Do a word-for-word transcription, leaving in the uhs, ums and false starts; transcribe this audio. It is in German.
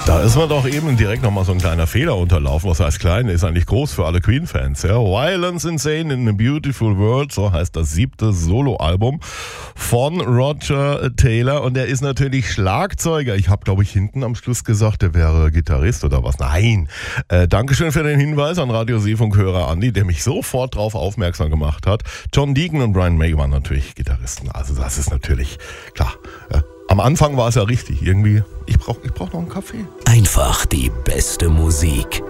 Da ist mir doch eben direkt nochmal so ein kleiner Fehler unterlaufen. Was heißt klein, ist eigentlich groß für alle Queen-Fans. Ja? Violence Insane in a Beautiful World, so heißt das siebte Soloalbum von Roger Taylor. Und er ist natürlich Schlagzeuger. Ich habe, glaube ich, hinten am Schluss gesagt, er wäre Gitarrist oder was. Nein. Äh, Dankeschön für den Hinweis an Radio Seefunk-Hörer Andi, der mich sofort darauf aufmerksam gemacht hat. John Deacon und Brian May waren natürlich Gitarristen. Also das ist natürlich klar. Ja. Am Anfang war es ja richtig. Irgendwie, ich brauche ich brauch noch einen Kaffee. Einfach die beste Musik.